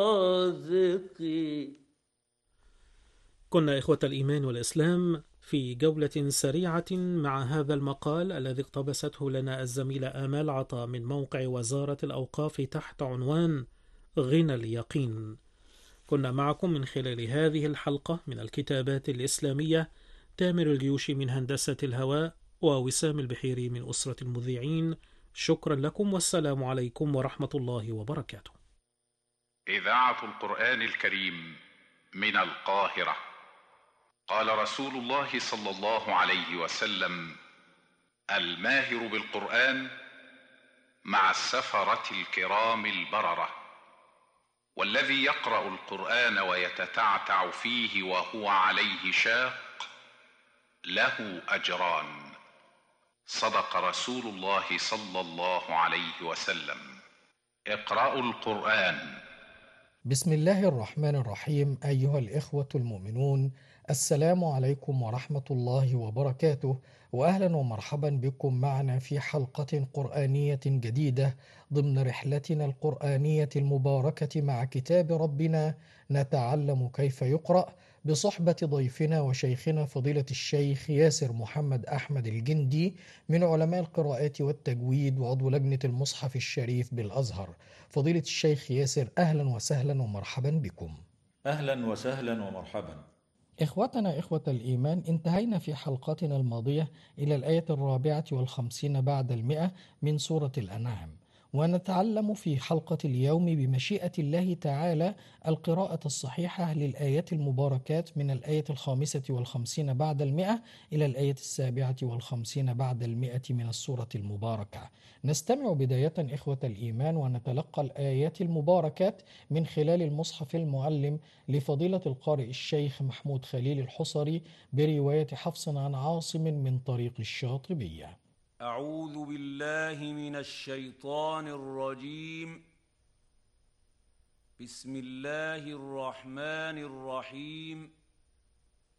الرازق. كنا إخوة الإيمان والإسلام في جولة سريعة مع هذا المقال الذي اقتبسته لنا الزميلة آمال عطا من موقع وزارة الأوقاف تحت عنوان غنى اليقين. كنا معكم من خلال هذه الحلقة من الكتابات الإسلامية تامر الجيوشي من هندسة الهواء ووسام البحيري من أسرة المذيعين. شكرا لكم والسلام عليكم ورحمة الله وبركاته. إذاعة القرآن الكريم من القاهرة. قال رسول الله صلى الله عليه وسلم: الماهر بالقرآن مع السفرة الكرام البررة، والذي يقرأ القرآن ويتتعتع فيه وهو عليه شاق له أجران. صدق رسول الله صلى الله عليه وسلم. اقرأوا القرآن. بسم الله الرحمن الرحيم. أيها الإخوة المؤمنون، السلام عليكم ورحمة الله وبركاته، وأهلا ومرحبا بكم معنا في حلقة قرآنية جديدة ضمن رحلتنا القرآنية المباركة مع كتاب ربنا نتعلم كيف يقرأ، بصحبة ضيفنا وشيخنا فضيلة الشيخ ياسر محمد أحمد الجندي من علماء القراءات والتجويد وعضو لجنة المصحف الشريف بالأزهر. فضيلة الشيخ ياسر، أهلا وسهلا ومرحبا بكم. أهلا وسهلا ومرحبا. إخوتنا إخوة الإيمان، انتهينا في حلقتنا الماضية إلى الآية 54 بعد 100 من سورة الأنعام، ونتعلم في حلقة اليوم بمشيئة الله تعالى القراءة الصحيحة للآيات المباركات من الآية 55 بعد 100 إلى الآية 57 بعد 100 من السورة المباركة. نستمع بداية إخوة الإيمان ونتلقى الآيات المباركات من خلال المصحف المعلم لفضيلة القارئ الشيخ محمود خليل الحصري برواية حفص عن عاصم من طريق الشاطبية. أعوذ بالله من الشيطان الرجيم. بسم الله الرحمن الرحيم.